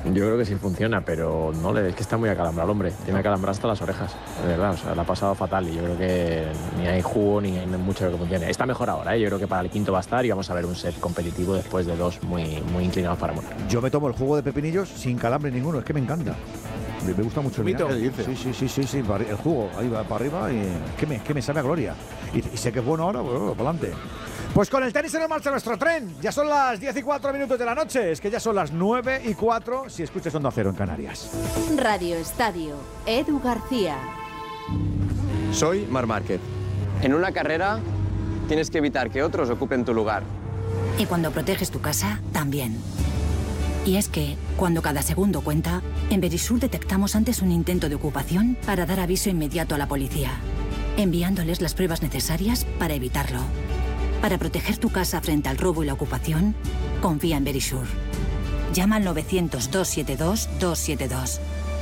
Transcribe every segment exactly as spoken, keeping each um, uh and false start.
Yo creo que sí funciona, pero no le es que está muy acalambrado, hombre. Tiene acalambrado hasta las orejas, de verdad. O sea, la ha pasado fatal y yo creo que ni hay jugo ni hay mucho que funcione. Está mejor ahora, ¿eh? Yo creo que para el quinto va a estar y vamos a ver un set competitivo después de dos muy, muy inclinados para morir. Yo me tomo el jugo de pepinillos sin calambre ninguno, es que me encanta. Me, me gusta mucho el vinagre. Sí, sí, sí, sí, sí, el jugo ahí va para arriba y es que me, es que me sabe a gloria. Y, y sé que es bueno ahora, bueno, para adelante. Pues con el tenis en marcha nuestro tren. Ya son las diez y cuatro minutos de la noche. Es que ya son las nueve y cuatro si escuchas Onda Cero en Canarias. Radio Estadio, Edu García. Soy Marc Márquez. En una carrera tienes que evitar que otros ocupen tu lugar. Y cuando proteges tu casa, también. Y es que, cuando cada segundo cuenta, en Verisur detectamos antes un intento de ocupación para dar aviso inmediato a la policía, enviándoles las pruebas necesarias para evitarlo. Para proteger tu casa frente al robo y la ocupación, confía en Verisur. Llama al novecientos, doscientos setenta y dos, doscientos setenta y dos.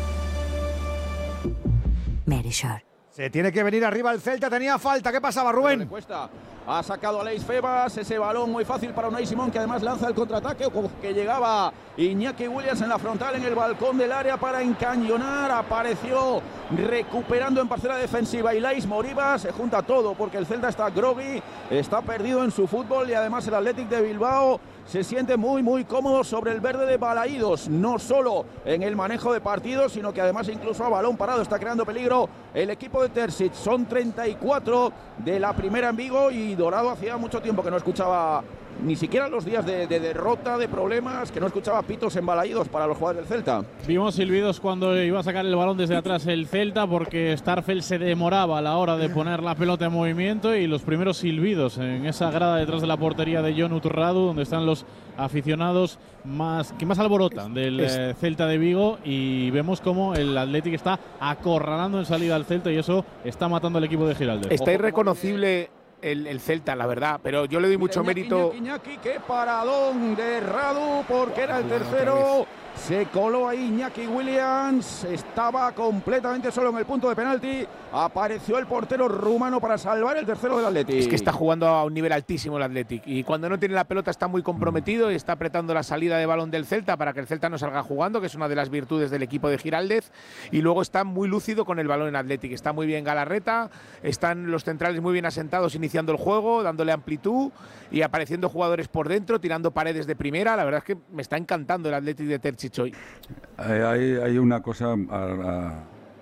Verisur. Se tiene que venir arriba el Celta, tenía falta. ¿Qué pasaba, Rubén? Ha sacado a Aleix Febas, ese balón muy fácil para Unai Simón, que además lanza el contraataque, que llegaba Iñaki Williams en la frontal, en el balcón del área para encañonar. Apareció recuperando en parcela defensiva Ilais Moriba. Se junta todo porque el Celta está groggy, está perdido en su fútbol y además el Athletic de Bilbao se siente muy muy cómodo sobre el verde de Balaídos, no solo en el manejo de partidos, sino que además incluso a balón parado está creando peligro el equipo de Terzic. Son treinta y cuatro de la primera en Vigo y Dorado hacía mucho tiempo que no escuchaba ni siquiera los días de, de derrota, de problemas, que no escuchaba pitos en Balaídos para los jugadores del Celta. Vimos silbidos cuando iba a sacar el balón desde atrás el Celta, porque Starfelt se demoraba a la hora de poner la pelota en movimiento, y los primeros silbidos en esa grada detrás de la portería de Jon Utrradu, donde están los aficionados más que más alborotan del eh, Celta de Vigo, y vemos cómo el Athletic está acorralando en salida al Celta y eso está matando al equipo de Giraldez. Está irreconocible El, el Celta, la verdad, pero yo le doy mucho Iñaki, mérito. Iñaki, Iñaki, qué paradón de Radu, porque era el tercero. Se coló ahí Iñaki Williams, estaba completamente solo en el punto de penalti. Apareció el portero rumano para salvar el tercero del Athletic. Es que está jugando a un nivel altísimo el Athletic, y cuando no tiene la pelota está muy comprometido y está apretando la salida de balón del Celta para que el Celta no salga jugando, que es una de las virtudes del equipo de Giraldez. Y luego está muy lúcido con el balón en Athletic. Está muy bien Galarreta, están los centrales muy bien asentados iniciando el juego, dándole amplitud y apareciendo jugadores por dentro, tirando paredes de primera. La verdad es que me está encantando el Athletic de Terzic hoy. Hay, hay una cosa a,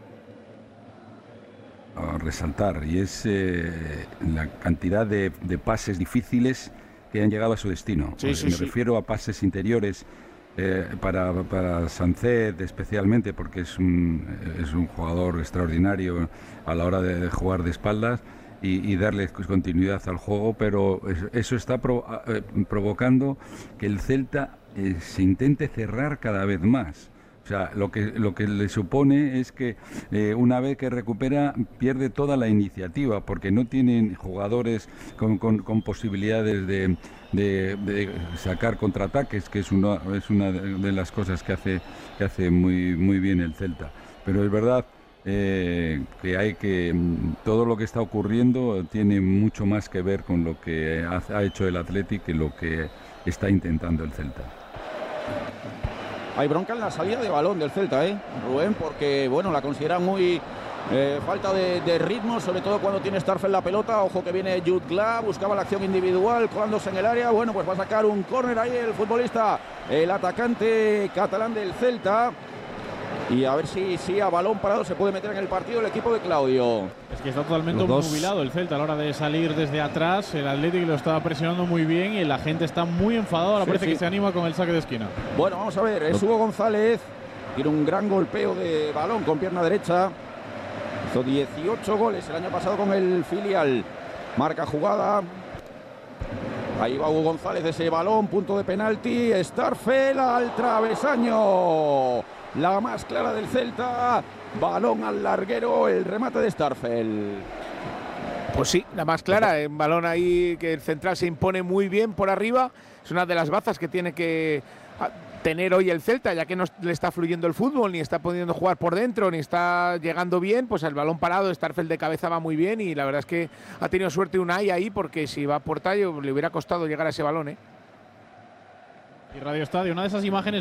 a, a resaltar, y es eh, la cantidad de, de pases difíciles que han llegado a su destino. Sí, pues sí, me sí. refiero a pases interiores eh, para, para Sancet especialmente, porque es un, es un jugador extraordinario a la hora de, de jugar de espaldas y, y darle continuidad al juego, pero eso está pro, eh, provocando que el Celta eh, se intente cerrar cada vez más. O sea, lo que, lo que le supone es que eh, una vez que recupera pierde toda la iniciativa, porque no tienen jugadores con, con, con posibilidades de, de, de sacar contraataques, que es una, es una de las cosas que hace, que hace muy, muy bien el Celta. Pero es verdad eh, que hay que todo lo que está ocurriendo tiene mucho más que ver con lo que ha, ha hecho el Athletic que lo que está intentando el Celta. Hay bronca en la salida de balón del Celta, ¿eh, Rubén? Porque, bueno, la considera muy eh, falta de, de ritmo, sobre todo cuando tiene Starfelt la pelota. Ojo que viene Jude Glass, buscaba la acción individual, colándose en el área. Bueno, pues va a sacar un córner ahí el futbolista, el atacante catalán del Celta. Y a ver si, si a balón parado se puede meter en el partido el equipo de Claudio. Es que está totalmente movilado el Celta a la hora de salir desde atrás. El Athletic lo estaba presionando muy bien y la gente está muy enfadada. Ahora sí, parece sí. que se anima con el saque de esquina. Bueno, vamos a ver. Es Hugo González. Tiene un gran golpeo de balón con pierna derecha. Hizo dieciocho goles el año pasado con el filial. Marca jugada. Ahí va Hugo González, ese balón, punto de penalti. Starfelt al travesaño. La más clara del Celta, balón al larguero, el remate de Starfelt. Pues sí, la más clara, un balón ahí que el central se impone muy bien por arriba. Es una de las bazas que tiene que tener hoy el Celta, ya que no le está fluyendo el fútbol, ni está pudiendo jugar por dentro, ni está llegando bien. Pues el balón parado, Starfelt de cabeza va muy bien, y la verdad es que ha tenido suerte Unai ahí, porque si va por tallo le hubiera costado llegar a ese balón, ¿eh? Y Radio Estadio, una de esas imágenes